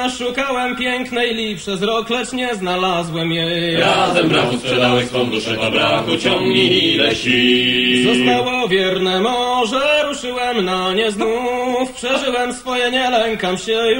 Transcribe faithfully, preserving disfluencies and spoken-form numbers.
Szukałem pięknej li przez rok, lecz nie znalazłem jej. Razem brachu sprzedałeś swą duszę, do brachu ciągnij ile sił. Zostało wierne morze, ruszyłem na nie znów. Przeżyłem swoje, nie lękam się już.